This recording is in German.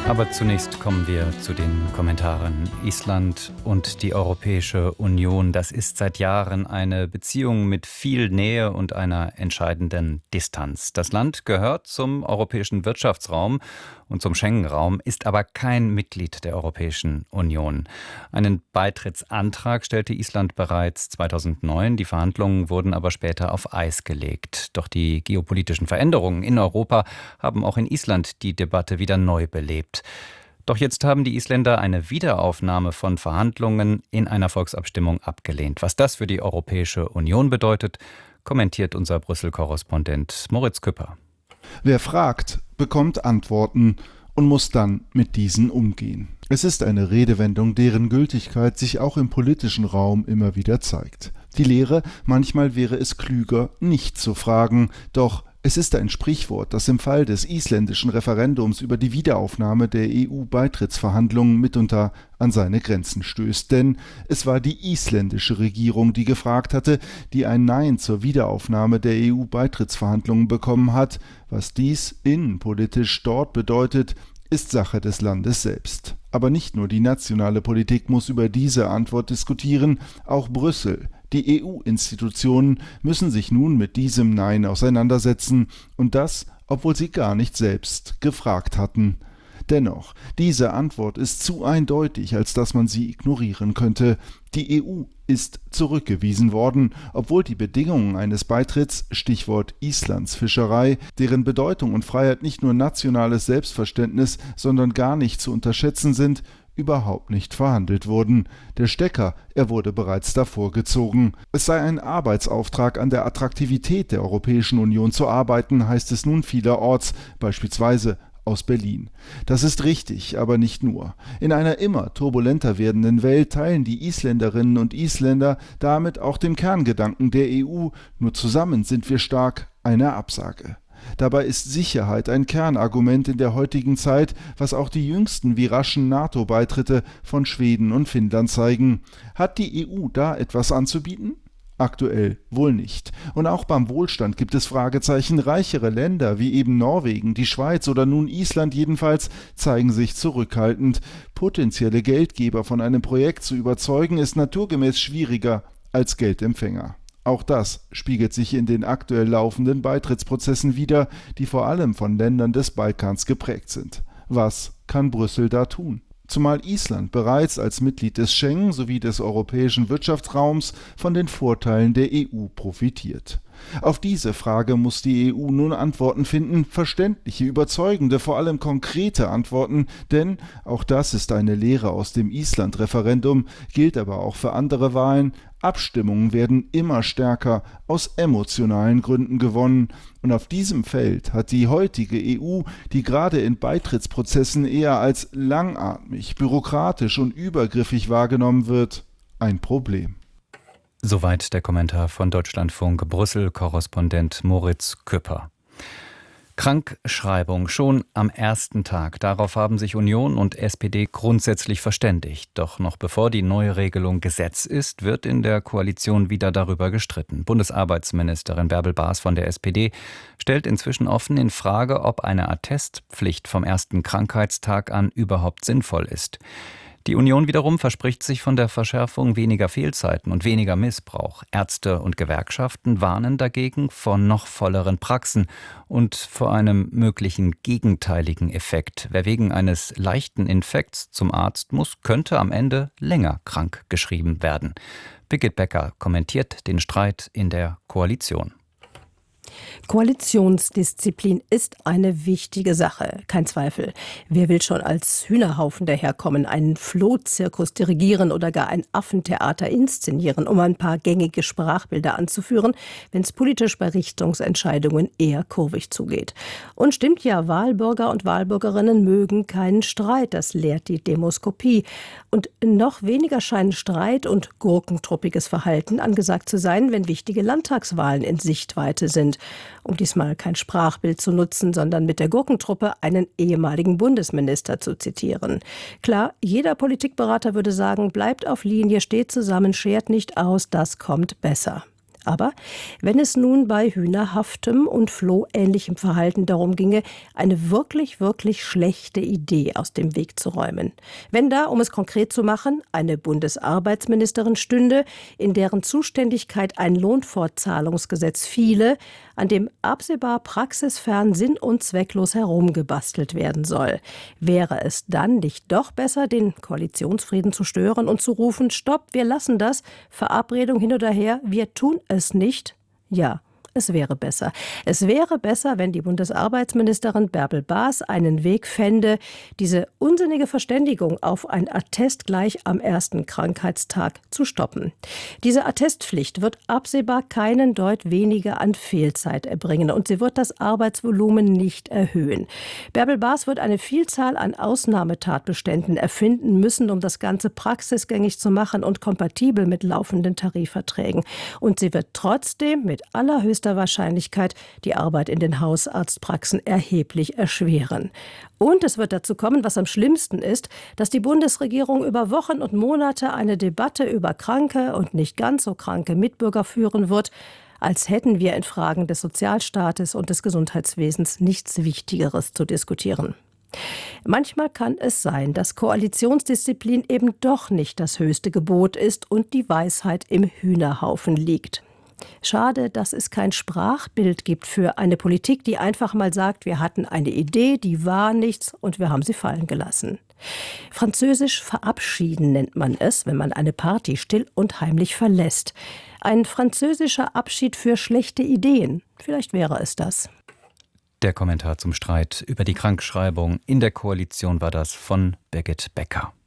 Aber zunächst kommen wir zu den Kommentaren. Island und die Europäische Union, das ist seit Jahren eine Beziehung mit viel Nähe und einer entscheidenden Distanz. Das Land gehört zum europäischen Wirtschaftsraum und zum Schengen-Raum, ist aber kein Mitglied der Europäischen Union. Einen Beitrittsantrag stellte Island bereits 2009. Die Verhandlungen wurden aber später auf Eis gelegt. Doch die geopolitischen Veränderungen in Europa haben auch in Island die Debatte wieder neu belebt. Doch jetzt haben die Isländer eine Wiederaufnahme von Verhandlungen in einer Volksabstimmung abgelehnt. Was das für die Europäische Union bedeutet, kommentiert unser Brüssel-Korrespondent Moritz Küpper. Wer fragt, bekommt Antworten und muss dann mit diesen umgehen. Es ist eine Redewendung, deren Gültigkeit sich auch im politischen Raum immer wieder zeigt. Die Lehre, manchmal wäre es klüger, nicht zu fragen, doch es ist ein Sprichwort, das im Fall des isländischen Referendums über die Wiederaufnahme der EU-Beitrittsverhandlungen mitunter an seine Grenzen stößt. Denn es war die isländische Regierung, die gefragt hatte, die ein Nein zur Wiederaufnahme der EU-Beitrittsverhandlungen bekommen hat. Was dies innenpolitisch dort bedeutet, ist Sache des Landes selbst. Aber nicht nur die nationale Politik muss über diese Antwort diskutieren, auch Brüssel. Die EU-Institutionen müssen sich nun mit diesem Nein auseinandersetzen, und das, obwohl sie gar nicht selbst gefragt hatten. Dennoch, diese Antwort ist zu eindeutig, als dass man sie ignorieren könnte. Die EU ist zurückgewiesen worden, obwohl die Bedingungen eines Beitritts, Stichwort Islands Fischerei, deren Bedeutung und Freiheit nicht nur nationales Selbstverständnis, sondern gar nicht zu unterschätzen sind, überhaupt nicht verhandelt wurden. Der Stecker, er wurde bereits davor gezogen. Es sei ein Arbeitsauftrag, an der Attraktivität der Europäischen Union zu arbeiten, heißt es nun vielerorts, beispielsweise aus Berlin. Das ist richtig, aber nicht nur. In einer immer turbulenter werdenden Welt teilen die Isländerinnen und Isländer damit auch den Kerngedanken der EU, nur zusammen sind wir stark, eine Absage. Dabei ist Sicherheit ein Kernargument in der heutigen Zeit, was auch die jüngsten wie raschen NATO-Beitritte von Schweden und Finnland zeigen. Hat die EU da etwas anzubieten? Aktuell wohl nicht. Und auch beim Wohlstand gibt es Fragezeichen. Reichere Länder wie eben Norwegen, die Schweiz oder nun Island jedenfalls zeigen sich zurückhaltend. Potenzielle Geldgeber von einem Projekt zu überzeugen, ist naturgemäß schwieriger als Geldempfänger. Auch das spiegelt sich in den aktuell laufenden Beitrittsprozessen wider, die vor allem von Ländern des Balkans geprägt sind. Was kann Brüssel da tun? Zumal Island bereits als Mitglied des Schengen sowie des europäischen Wirtschaftsraums von den Vorteilen der EU profitiert. Auf diese Frage muss die EU nun Antworten finden, verständliche, überzeugende, vor allem konkrete Antworten, denn auch das ist eine Lehre aus dem Island-Referendum, gilt aber auch für andere Wahlen. Abstimmungen werden immer stärker aus emotionalen Gründen gewonnen. Und auf diesem Feld hat die heutige EU, die gerade in Beitrittsprozessen eher als langatmig, bürokratisch und übergriffig wahrgenommen wird, ein Problem. Soweit der Kommentar von Deutschlandfunk Brüssel-Korrespondent Moritz Küpper. Krankschreibung schon am ersten Tag. Darauf haben sich Union und SPD grundsätzlich verständigt. Doch noch bevor die neue Regelung Gesetz ist, wird in der Koalition wieder darüber gestritten. Bundesarbeitsministerin Bärbel Baas von der SPD stellt inzwischen offen in Frage, ob eine Attestpflicht vom ersten Krankheitstag an überhaupt sinnvoll ist. Die Union wiederum verspricht sich von der Verschärfung weniger Fehlzeiten und weniger Missbrauch. Ärzte und Gewerkschaften warnen dagegen vor noch volleren Praxen und vor einem möglichen gegenteiligen Effekt. Wer wegen eines leichten Infekts zum Arzt muss, könnte am Ende länger krank geschrieben werden. Birgit Becker kommentiert den Streit in der Koalition. Koalitionsdisziplin ist eine wichtige Sache, kein Zweifel. Wer will schon als Hühnerhaufen daherkommen, einen Flohzirkus dirigieren oder gar ein Affentheater inszenieren, um ein paar gängige Sprachbilder anzuführen, wenn es politisch bei Richtungsentscheidungen eher kurvig zugeht. Und stimmt ja, Wahlbürger und Wahlbürgerinnen mögen keinen Streit, das lehrt die Demoskopie. Und noch weniger scheinen Streit und gurkentruppiges Verhalten angesagt zu sein, wenn wichtige Landtagswahlen in Sichtweite sind. Um diesmal kein Sprachbild zu nutzen, sondern mit der Gurkentruppe einen ehemaligen Bundesminister zu zitieren. Klar, jeder Politikberater würde sagen, bleibt auf Linie, steht zusammen, schert nicht aus, das kommt besser. Aber wenn es nun bei hühnerhaftem und flohähnlichem Verhalten darum ginge, eine wirklich, wirklich schlechte Idee aus dem Weg zu räumen. Wenn da, um es konkret zu machen, eine Bundesarbeitsministerin stünde, in deren Zuständigkeit ein Lohnfortzahlungsgesetz fiele, an dem absehbar praxisfern sinn- und zwecklos herumgebastelt werden soll. Wäre es dann nicht doch besser, den Koalitionsfrieden zu stören und zu rufen, stopp, wir lassen das, Verabredung hin oder her, wir tun es nicht? Ja, es wäre besser. Es wäre besser, wenn die Bundesarbeitsministerin Bärbel Baas einen Weg fände, diese unsinnige Verständigung auf ein Attest gleich am ersten Krankheitstag zu stoppen. Diese Attestpflicht wird absehbar keinen Deut weniger an Fehlzeit erbringen und sie wird das Arbeitsvolumen nicht erhöhen. Bärbel Baas wird eine Vielzahl an Ausnahmetatbeständen erfinden müssen, um das Ganze praxisgängig zu machen und kompatibel mit laufenden Tarifverträgen. Und sie wird trotzdem mit allerhöchster Wahrscheinlichkeit die Arbeit in den Hausarztpraxen erheblich erschweren. Und es wird dazu kommen, was am schlimmsten ist, dass die Bundesregierung über Wochen und Monate eine Debatte über kranke und nicht ganz so kranke Mitbürger führen wird, als hätten wir in Fragen des Sozialstaates und des Gesundheitswesens nichts Wichtigeres zu diskutieren. Manchmal kann es sein, dass Koalitionsdisziplin eben doch nicht das höchste Gebot ist und die Weisheit im Hühnerhaufen liegt. Schade, dass es kein Sprachbild gibt für eine Politik, die einfach mal sagt, wir hatten eine Idee, die war nichts und wir haben sie fallen gelassen. Französisch verabschieden nennt man es, wenn man eine Party still und heimlich verlässt. Ein französischer Abschied für schlechte Ideen. Vielleicht wäre es das. Der Kommentar zum Streit über die Krankschreibung in der Koalition war das von Birgit Becker.